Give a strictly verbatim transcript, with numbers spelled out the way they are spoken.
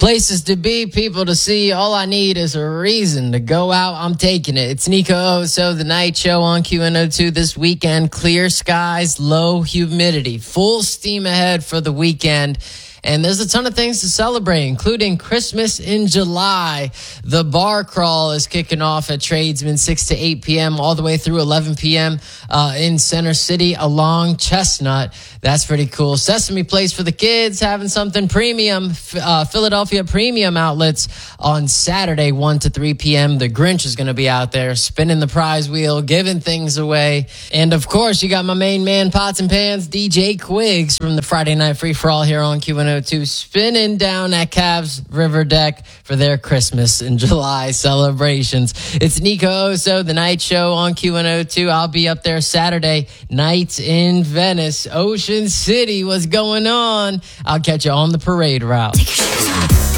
Places to be, people to see. All I need is a reason to go out. I'm taking it. It's Nico O. So the night show on Q N O two this weekend. Clear skies, low humidity. Full steam ahead for the weekend. And there's a ton of things to celebrate, including Christmas in July. The bar crawl is kicking off at Tradesman six to eight p.m. all the way through eleven p.m. Uh, in Center City along Chestnut. That's pretty cool. Sesame Place for the kids, having something premium. Uh, Philadelphia Premium Outlets on Saturday, one to three p.m. The Grinch is going to be out there spinning the prize wheel, giving things away. And, of course, you got my main man, Pots and Pans, D J Quiggs from the Friday Night Free-For-All here on Q N O two, spinning down at Cavs River Deck for their Christmas in July celebrations. It's Nico Oso, the night show on Q N O two. I'll be up there Saturday night in Venice. Ocean City, what's going on? I'll catch you on the parade route.